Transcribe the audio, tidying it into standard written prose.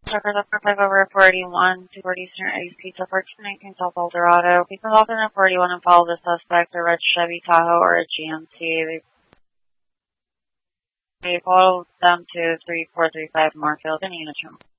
Trucker looking for 5 over 481, 240 Eastern East Pizza, 1419 South Eldorado. Please involved in a 41 and follow the suspect, a red Chevy Tahoe or a GMC. They followed them to 3435 Moorfield in Unitron.